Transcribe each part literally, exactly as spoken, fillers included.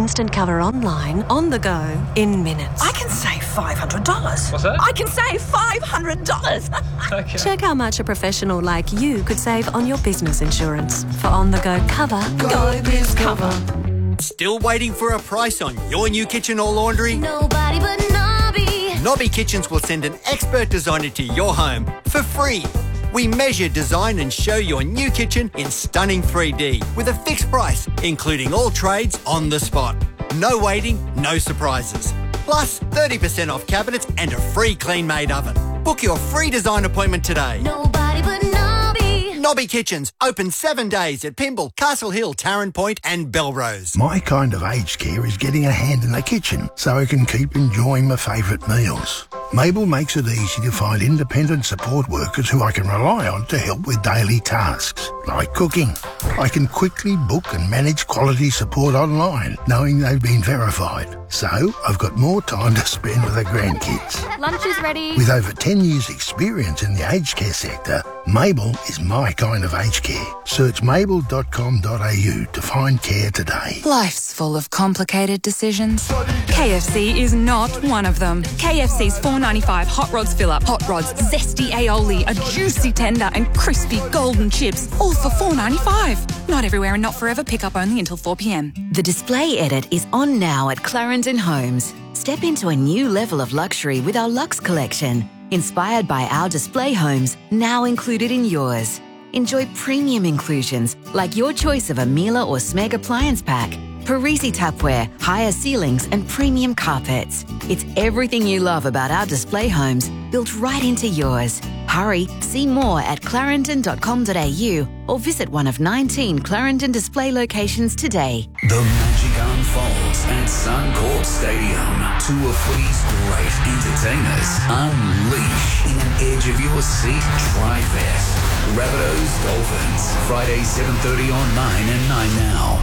instant cover online, on the go, in minutes. I can save five hundred dollars. What's that? I can save five hundred dollars. Okay. Check how much a professional like you could save on your business insurance. For on-the-go cover, go biz cover. Still waiting for a price on your new kitchen or laundry? Nobody but Nobby. Nobby Kitchens will send an expert designer to your home for free. We measure, design and show your new kitchen in stunning three D with a fixed price, including all trades on the spot. No waiting, no surprises. Plus thirty percent off cabinets and a free clean-made oven. Book your free design appointment today. Nobody but Nobby. Nobby Kitchens, open seven days at Pymble, Castle Hill, Tarrant Point and Belrose. My kind of aged care is getting a hand in the kitchen so I can keep enjoying my favourite meals. Mabel makes it easy to find independent support workers who I can rely on to help with daily tasks, like cooking. I can quickly book and manage quality support online, knowing they've been verified. So I've got more time to spend with the grandkids. Lunch is ready. With over ten years experience in the aged care sector, Mabel is my kind of aged care. Search mabel dot com dot a u to find care today. Life's full of complicated decisions. K F C is not one of them. K F C's four ninety-five Hot Rods Fill-Up. Hot Rods, zesty aioli, a juicy tender and crispy golden chips, all for four ninety-five. Not everywhere and not forever. Pick up only until four p m. The Display Edit is on now at Clarendon Homes. Step into a new level of luxury with our Luxe collection, inspired by our display homes, now included in yours. Enjoy premium inclusions like your choice of a Miele or Smeg appliance pack, Parisi tapware, higher ceilings and premium carpets. It's everything you love about our display homes built right into yours. Hurry, see more at clarendon dot com dot a u or visit one of nineteen Clarendon display locations today. The magic unfolds at Suncorp Stadium. Two of footy's great entertainers unleash in an edge-of-your-seat tri-fest. Rabbitohs Dolphins, Friday seven thirty on nine and nine now.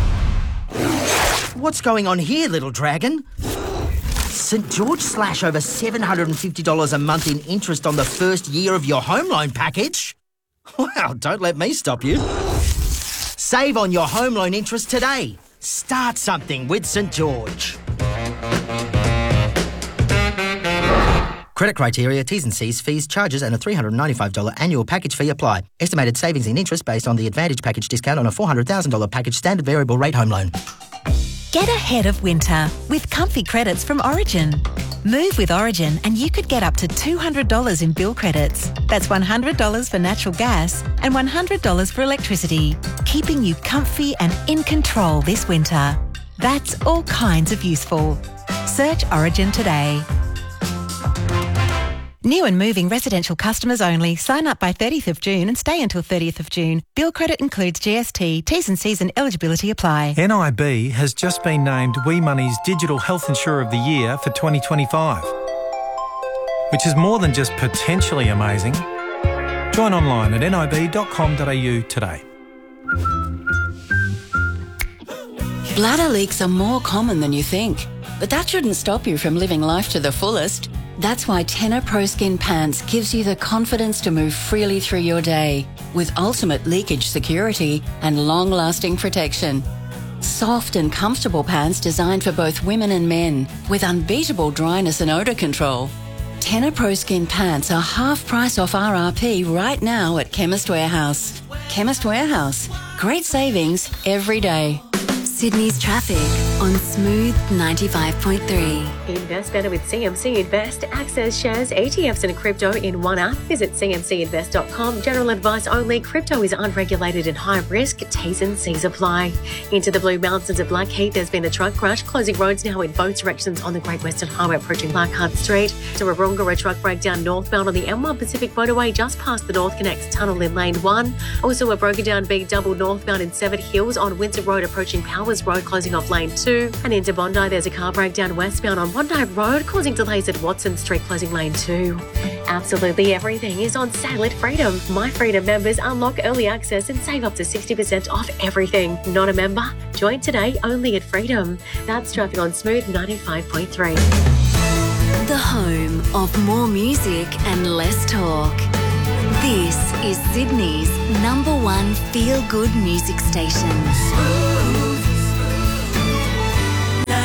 What's going on here, little dragon? St George slash over seven hundred fifty dollars a month in interest on the first year of your home loan package? Well, don't let me stop you. Save on your home loan interest today. Start something with St George. Credit criteria, T's and C's, fees, charges and a three hundred ninety-five dollars annual package fee apply. Estimated savings in interest based on the Advantage package discount on a four hundred thousand dollars package standard variable rate home loan. Get ahead of winter with comfy credits from Origin. Move with Origin and you could get up to two hundred dollars in bill credits. That's one hundred dollars for natural gas and one hundred dollars for electricity, keeping you comfy and in control this winter. That's all kinds of useful. Search Origin today. New and moving residential customers only. Sign up by thirtieth of June and stay until thirtieth of June. Bill credit includes G S T, T's and C's and eligibility apply. N I B has just been named WeMoney's Digital Health Insurer of the Year for twenty twenty-five, which is more than just potentially amazing. Join online at n i b dot com dot a u today. Bladder leaks are more common than you think, but that shouldn't stop you from living life to the fullest. That's why Tenor Pro Skin Pants gives you the confidence to move freely through your day with ultimate leakage security and long-lasting protection. Soft and comfortable pants designed for both women and men with unbeatable dryness and odour control. Tenor Pro Skin Pants are half price off R R P right now at Chemist Warehouse. Chemist Warehouse. Great savings every day. Sydney's traffic on Smooth ninety-five point three. Invest better with C M C Invest. Access shares, E T Fs and crypto in one app. Visit c m c invest dot com. General advice only. Crypto is unregulated and high risk. T's and C's apply. Into the Blue Mountains of Blackheath, there's been a truck crash, closing roads now in both directions on the Great Western Highway approaching Leichhardt Street. To Warunga, a truck breakdown northbound on the M one Pacific Motorway just past the North Connects Tunnel in Lane one. Also a broken down B double northbound in Severed Hills on Windsor Road approaching Powers Road, closing off Lane two. And into Bondi, there's a car breakdown westbound on Bondi Road, causing delays at Watson Street, closing Lane two. Absolutely everything is on sale at Freedom. My Freedom members unlock early access and save up to sixty percent off everything. Not a member? Join today only at Freedom. That's traffic on Smooth ninety-five point three. The home of more music and less talk. This is Sydney's number one feel-good music station. Smooth.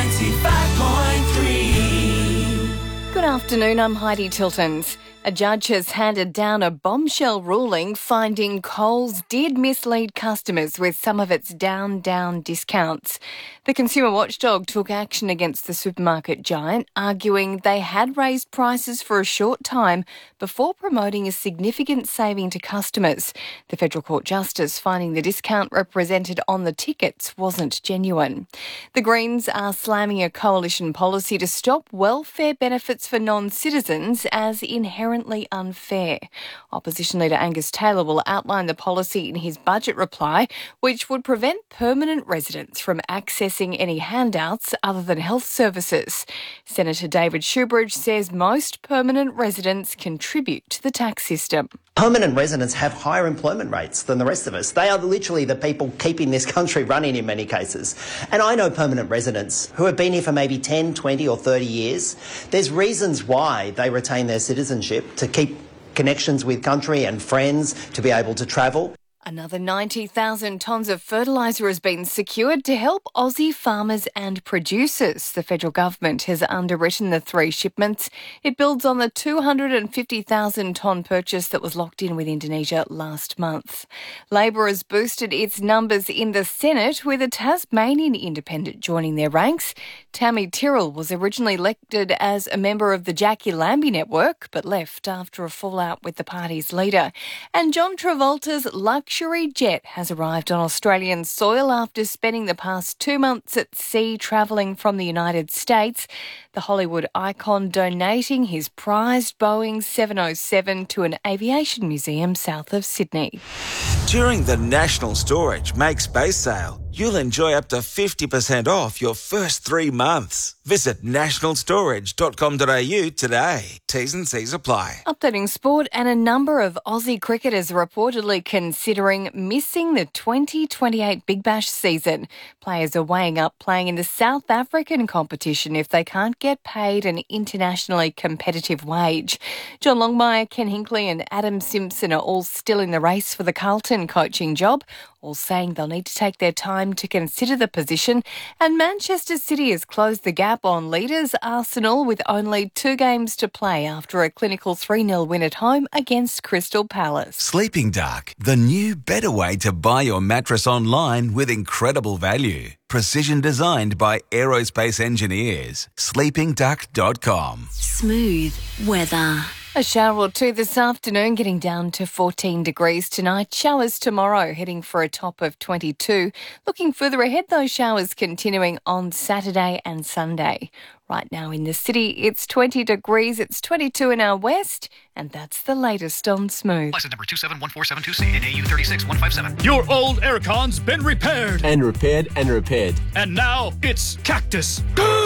afternoon, I'm Heidi Tiltons. A judge has handed down a bombshell ruling finding Coles did mislead customers with some of its down, down discounts. The consumer watchdog took action against the supermarket giant, arguing they had raised prices for a short time before promoting a significant saving to customers. The Federal Court Justice finding the discount represented on the tickets wasn't genuine. The Greens are slamming a coalition policy to stop welfare benefits for non-citizens as inherently unfair. Opposition leader Angus Taylor will outline the policy in his budget reply, which would prevent permanent residents from accessing any handouts other than health services. Senator David Shoebridge says most permanent residents contribute to the tax system. Permanent residents have higher employment rates than the rest of us. They are literally the people keeping this country running in many cases. And I know permanent residents who have been here for maybe ten, twenty or thirty years. There's reasons why they retain their citizenship, to keep connections with country and friends, to be able to travel. Another ninety thousand tonnes of fertiliser has been secured to help Aussie farmers and producers. The federal government has underwritten the three shipments. It builds on the two hundred fifty thousand tonne purchase that was locked in with Indonesia last month. Labor has boosted its numbers in the Senate, with a Tasmanian independent joining their ranks. Tammy Tyrrell was originally elected as a member of the Jackie Lambie network, but left after a fallout with the party's leader. And John Travolta's luxury jet has arrived on Australian soil after spending the past two months at sea travelling from the United States. The Hollywood icon donating his prized Boeing seven oh seven to an aviation museum south of Sydney. During the National Storage Make Space sale, you'll enjoy up to fifty percent off your first three months. Visit national storage dot com dot a u today. T's and C's apply. Updating sport, and a number of Aussie cricketers are reportedly considering missing the twenty twenty-eight Big Bash season. Players are weighing up playing in the South African competition if they can't get paid an internationally competitive wage. John Longmire, Ken Hinkley and Adam Simpson are all still in the race for the Carlton coaching job, all saying they'll need to take their time to consider the position. And Manchester City has closed the gap on leaders Arsenal with only two games to play after a clinical three nil win at home against Crystal Palace. Sleeping Dark, the new better way to buy your mattress online with incredible value. Precision designed by aerospace engineers. sleeping duck dot com. Smooth weather. A shower or two this afternoon, getting down to fourteen degrees tonight. Showers tomorrow, heading for a top of twenty-two. Looking further ahead, those showers continuing on Saturday and Sunday. Right now in the city, it's twenty degrees. It's twenty-two in our west, and that's the latest on Smooth. License number two seven one four seven two C and A U three six one five seven. Your old aircon's been repaired. And repaired and repaired. And now it's Cactus.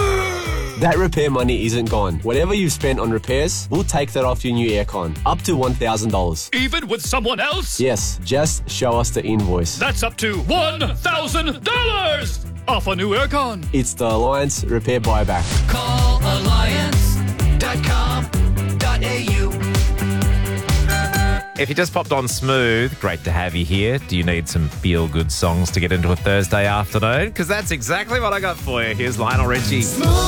That repair money isn't gone. Whatever you've spent on repairs, we'll take that off your new aircon. Up to one thousand dollars. Even with someone else? Yes, just show us the invoice. That's up to one thousand dollars off a new aircon. It's the Alliance Repair Buyback. Call alliance dot com dot a u. If you just popped on Smooth, great to have you here. Do you need some feel-good songs to get into a Thursday afternoon? Because that's exactly what I got for you. Here's Lionel Richie.